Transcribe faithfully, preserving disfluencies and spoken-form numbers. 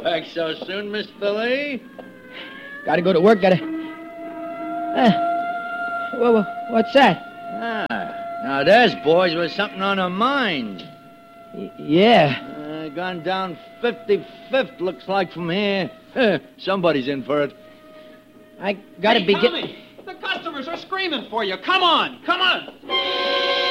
Back so soon, Mister Lee? Gotta go to work, gotta... Uh, wha- wha- what's that? Ah, now there's boys with something on their mind. Y- yeah. Uh, gone down fifty-fifth, looks like, from here. Somebody's in for it. I gotta hey, be Tommy, getting... the customers are screaming for you. Come on, come on.